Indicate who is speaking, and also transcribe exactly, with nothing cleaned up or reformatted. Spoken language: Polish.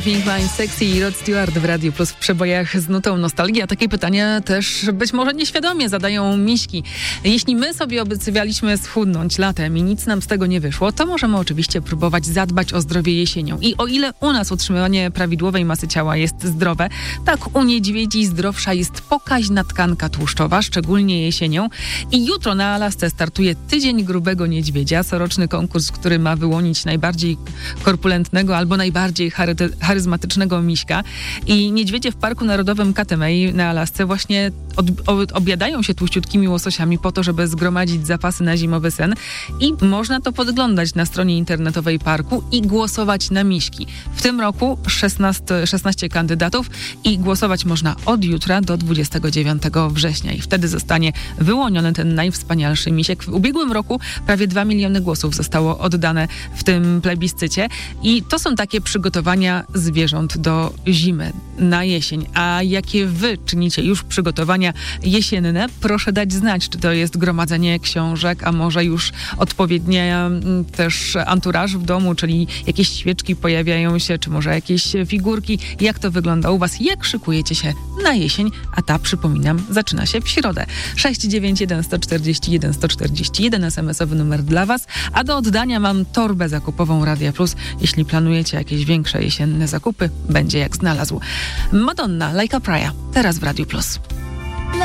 Speaker 1: Nothing Mind Sexy i Rod Stewart w Radiu Plus w przebojach z nutą nostalgii. A takie pytania też być może nieświadomie zadają miśki. Jeśli my sobie obiecywaliśmy schudnąć latem i nic nam z tego nie wyszło, to możemy oczywiście próbować zadbać o zdrowie jesienią. I o ile u nas utrzymywanie prawidłowej masy ciała jest zdrowe, tak u niedźwiedzi zdrowsza jest pokaźna tkanka tłuszczowa, szczególnie jesienią. I jutro na Alasce startuje Tydzień Grubego Niedźwiedzia, coroczny konkurs, który ma wyłonić najbardziej korpulentnego albo najbardziej chary- charyzmatycznego miśka. I niedźwiedzie w Parku Narodowym Katemei na Alasce właśnie od, od, objadają się tłuściutkimi łososiami po to, żeby zgromadzić zapasy na zimowy sen. I można to podglądać na stronie internetowej parku i głosować na miśki. W tym roku szesnaście, szesnaście kandydatów i głosować można od jutra do dwudziestego dziewiątego września. I wtedy zostanie wyłoniony ten najwspanialszy misiek. W ubiegłym roku prawie dwa miliony głosów zostało oddane w tym plebiscycie. I to są takie przygotowania zwierząt do zimy, na jesień. A jakie wy czynicie już przygotowania jesienne? Proszę dać znać, czy to jest gromadzenie książek, a może już odpowiednia też anturaż w domu, czyli jakieś świeczki pojawiają się, czy może jakieś figurki. Jak to wygląda u was? Jak szykujecie się na jesień? A ta, przypominam, zaczyna się w środę. sześć dziewięć jeden sto czterdzieści jeden sto czterdzieści jeden es em esowy numer dla was, a do oddania mam torbę zakupową Radia Plus. Jeśli planujecie jakieś większe jesienne zakupy, będzie jak znalazł. Madonna, Like a Prayer, teraz w Radiu Plus.